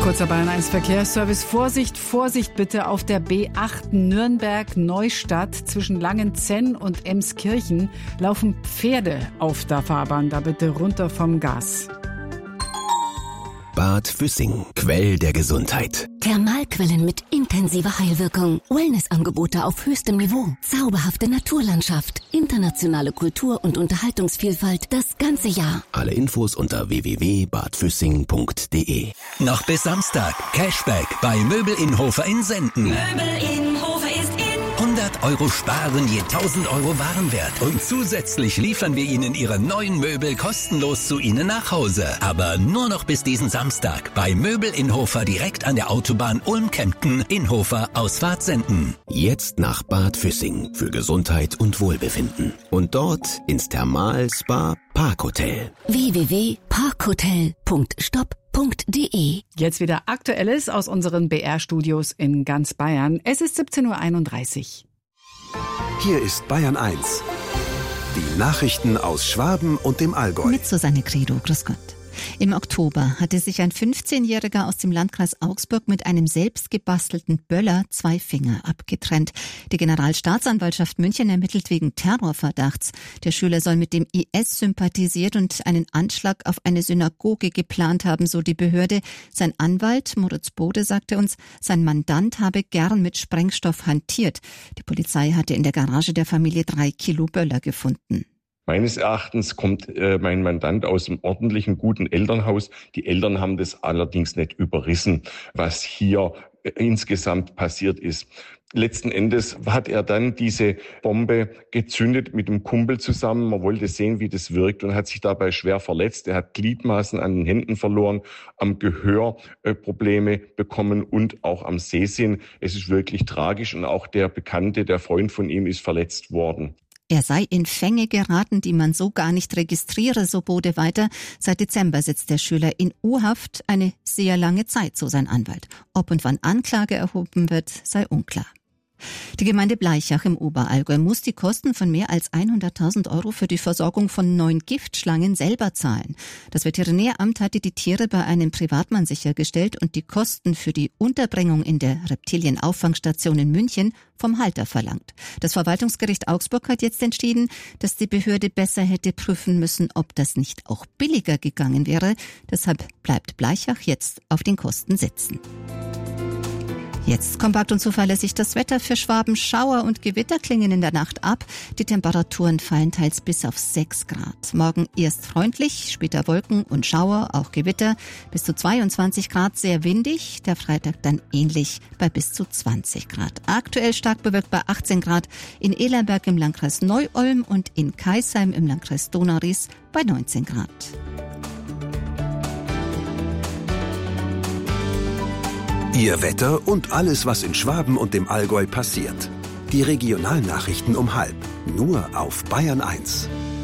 Kurzer Bayern 1 Verkehrsservice. Vorsicht, Vorsicht bitte auf der B8 Nürnberg-Neustadt zwischen Langenzenn und Emskirchen laufen Pferde auf der Fahrbahn. Da bitte runter vom Gas. Bad Füssing, Quell der Gesundheit. Thermalquellen mit intensiver Heilwirkung. Wellnessangebote auf höchstem Niveau. Zauberhafte Naturlandschaft. Internationale Kultur- und Unterhaltungsvielfalt das ganze Jahr. Alle Infos unter www.badfüssing.de. Noch bis Samstag. Cashback bei Möbel Inhofer in Senden. Möbel Inhofer ist in. 100 € sparen je 1000 € Warenwert. Und zusätzlich liefern wir Ihnen Ihre neuen Möbel kostenlos zu Ihnen nach Hause. Aber nur noch bis diesen Samstag. Bei Möbel Inhofer direkt an der Autobahn Ulm-Kempten, Inhofer, Ausfahrt Senden. Jetzt nach Bad Füssing für Gesundheit und Wohlbefinden. Und dort ins Thermal-Spa Parkhotel. www.parkhotel.stop.de. Jetzt wieder Aktuelles aus unseren BR-Studios in ganz Bayern. Es ist 17:31 Uhr. Hier ist Bayern 1. Die Nachrichten aus Schwaben und dem Allgäu. Mit Susanne Credo, grüß Gott. Im Oktober hatte sich ein 15-Jähriger aus dem Landkreis Augsburg mit einem selbst gebastelten Böller 2 Finger abgetrennt. Die Generalstaatsanwaltschaft München ermittelt wegen Terrorverdachts. Der Schüler soll mit dem IS sympathisiert und einen Anschlag auf eine Synagoge geplant haben, so die Behörde. Sein Anwalt Moritz Bode sagte uns, sein Mandant habe gern mit Sprengstoff hantiert. Die Polizei hatte in der Garage der Familie 3 Kilo Böller gefunden. Meines Erachtens kommt mein Mandant aus einem ordentlichen, guten Elternhaus. Die Eltern haben das allerdings nicht überrissen, was hier insgesamt passiert ist. Letzten Endes hat er dann diese Bombe gezündet mit einem Kumpel zusammen. Man wollte sehen, wie das wirkt und hat sich dabei schwer verletzt. Er hat Gliedmaßen an den Händen verloren, am Gehör Probleme bekommen und auch am Sehsinn. Es ist wirklich tragisch und auch der Bekannte, der Freund von ihm, ist verletzt worden. Er sei in Fänge geraten, die man so gar nicht registriere, so Bode weiter. Seit Dezember sitzt der Schüler in U-Haft, eine sehr lange Zeit, so sein Anwalt. Ob und wann Anklage erhoben wird, sei unklar. Die Gemeinde Blaichach im Oberallgäu muss die Kosten von mehr als 100.000 € für die Versorgung von 9 Giftschlangen selber zahlen. Das Veterinäramt hatte die Tiere bei einem Privatmann sichergestellt und die Kosten für die Unterbringung in der Reptilienauffangstation in München vom Halter verlangt. Das Verwaltungsgericht Augsburg hat jetzt entschieden, dass die Behörde besser hätte prüfen müssen, ob das nicht auch billiger gegangen wäre. Deshalb bleibt Blaichach jetzt auf den Kosten sitzen. Jetzt kompakt und zuverlässig das Wetter für Schwaben. Schauer und Gewitter klingen in der Nacht ab. Die Temperaturen fallen teils bis auf 6 Grad. Morgen erst freundlich, später Wolken und Schauer, auch Gewitter. Bis zu 22 Grad, sehr windig. Der Freitag dann ähnlich bei bis zu 20 Grad. Aktuell stark bewölkt bei 18 Grad. In Ehlerberg im Landkreis Neu-Ulm und in Kaisheim im Landkreis Donau-Ries bei 19 Grad. Ihr Wetter und alles, was in Schwaben und dem Allgäu passiert. Die Regionalnachrichten um 12:30, nur auf Bayern 1.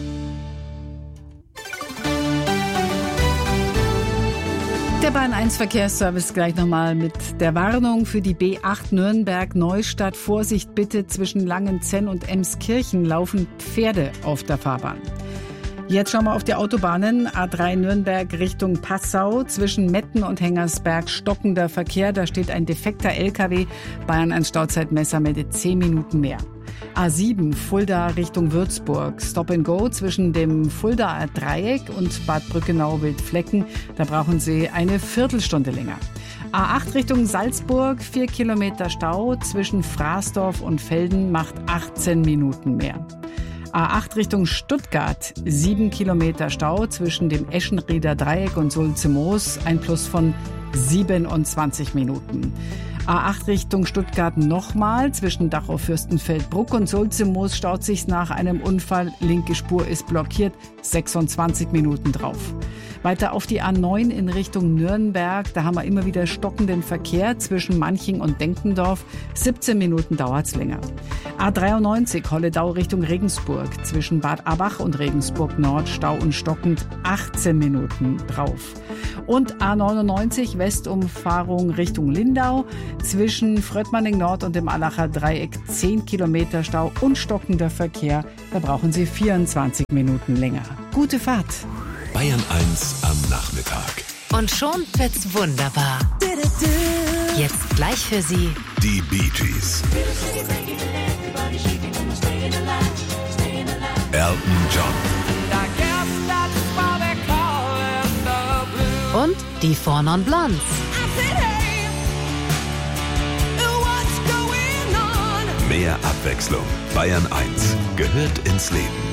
Der Bayern 1 Verkehrsservice gleich nochmal mit der Warnung für die B8 Nürnberg-Neustadt. Vorsicht bitte, zwischen Langenzenn und Emskirchen laufen Pferde auf der Fahrbahn. Jetzt schauen wir auf die Autobahnen. A3 Nürnberg Richtung Passau. Zwischen Metten und Hengersberg stockender Verkehr. Da steht ein defekter LKW. Bayern 1 Stauzeitmesser meldet 10 Minuten mehr. A7 Fulda Richtung Würzburg. Stop and Go zwischen dem Fuldaer Dreieck und Bad Brückenau-Wildflecken. Da brauchen Sie eine Viertelstunde länger. A8 Richtung Salzburg. 4 Kilometer Stau zwischen Fraßdorf und Velden macht 18 Minuten mehr. A8 Richtung Stuttgart, 7 Kilometer Stau zwischen dem Eschenrieder Dreieck und Sulze-Moos, ein Plus von 27 Minuten. A8 Richtung Stuttgart nochmal, zwischen Dachau-Fürstenfeldbruck und Sulze-Moos staut sich's nach einem Unfall, linke Spur ist blockiert, 26 Minuten drauf. Weiter auf die A9 in Richtung Nürnberg, da haben wir immer wieder stockenden Verkehr zwischen Manching und Denkendorf, 17 Minuten dauert's länger. A93 Holledau Richtung Regensburg, zwischen Bad Abach und Regensburg Nord, Stau und stockend, 18 Minuten drauf. Und A99 Westumfahrung Richtung Lindau, zwischen Fröttmanning Nord und dem Allacher Dreieck 10 Kilometer Stau und stockender Verkehr. Da brauchen Sie 24 Minuten länger. Gute Fahrt. Bayern 1 am Nachmittag. Und schon wird's wunderbar. Jetzt gleich für Sie die Bee Gees. Elton John. und die Four Non Blondes. Mehr Abwechslung. Bayern 1 gehört ins Leben.